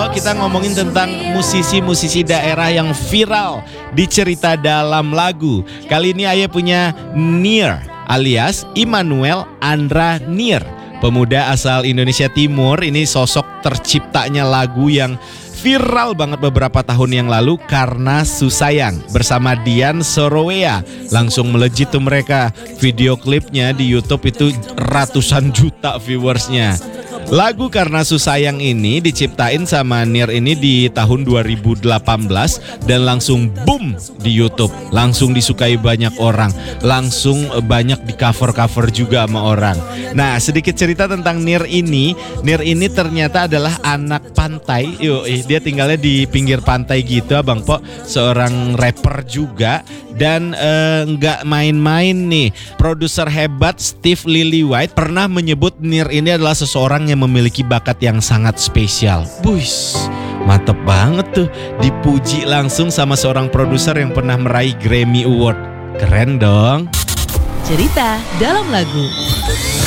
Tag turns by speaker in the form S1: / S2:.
S1: Po, kita ngomongin tentang musisi-musisi daerah yang viral di cerita dalam lagu. Kali ini Aye punya Nier alias Immanuel Andra Nier. Pemuda asal Indonesia Timur, ini sosok terciptanya lagu yang viral banget beberapa tahun yang lalu karena Susayang bersama Dian Sorowea. Langsung melejit tuh mereka. Video klipnya di YouTube itu ratusan juta viewersnya. Lagu Karena Susayang ini diciptain sama Nier ini di tahun 2018 dan langsung boom di YouTube. Langsung disukai banyak orang, langsung banyak di cover-cover juga sama orang. Nah, sedikit cerita tentang Nier ini. Nier ini ternyata adalah anak pantai. Dia tinggalnya di pinggir pantai gitu, Abang Po. Seorang rapper juga. Dan nggak main-main nih, produser hebat Steve Lillywhite pernah menyebut Nier ini adalah seseorang yang memiliki bakat yang sangat spesial. Buis, mantep banget tuh, dipuji langsung sama seorang produser yang pernah meraih Grammy Award. Keren dong.
S2: Cerita dalam lagu.